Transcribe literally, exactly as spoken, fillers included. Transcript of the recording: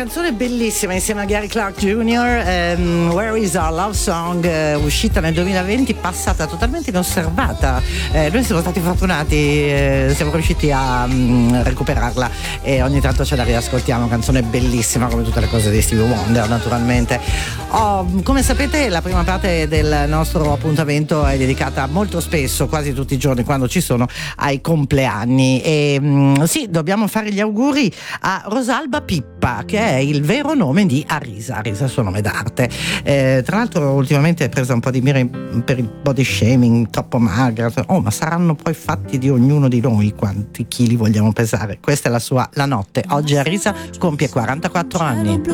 canzone bellissima insieme a Gary Clark Junior um, Where is Our Love Song, uh, uscita nel duemilaventi, passata totalmente inosservata. Eh, noi siamo stati fortunati, eh, siamo riusciti a um, recuperarla e ogni tanto ce la riascoltiamo. Canzone bellissima come tutte le cose di Stevie Wonder, naturalmente. Oh, come sapete, la prima parte del nostro appuntamento è dedicata molto spesso, quasi tutti i giorni quando ci sono, ai compleanni. E um, sì, dobbiamo fare gli auguri a Rosalba Pippa, che è il vero nome di Arisa. Arisa è il suo nome d'arte. Eh, tra l'altro ultimamente è presa un po' di mira per il body shaming, troppo magra. Oh, ma saranno poi fatti di ognuno di noi quanti chili vogliamo pesare. Questa è la sua La Notte. Oggi Arisa compie quarantaquattro anni.